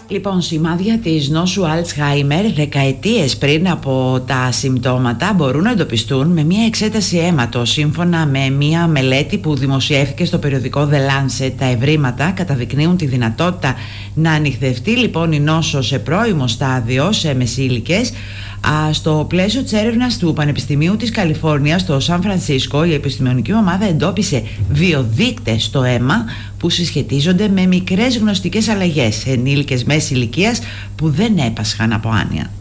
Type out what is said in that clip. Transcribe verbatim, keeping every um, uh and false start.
Λοιπόν, σημάδια της νόσου Alzheimer δεκαετίες πριν από τα συμπτώματα μπορούν να εντοπιστούν με μια εξέταση αίματος. Σύμφωνα με μια μελέτη που δημοσιεύθηκε στο περιοδικό The Lancet, τα ευρήματα καταδεικνύουν τη δυνατότητα να ανιχνευτεί λοιπόν η νόσο σε πρώιμο στάδιο σε μεσήλικες. Στο πλαίσιο της έρευνας του Πανεπιστημίου της Καλιφόρνιας στο Σαν Φρανσίσκο, η επιστημονική ομάδα εντόπισε βιοδείκτες στο αίμα που συσχετίζονται με μικρές γνωστικές αλλαγές σε ενήλικες μέσης ηλικίας που δεν έπασχαν από άνοια.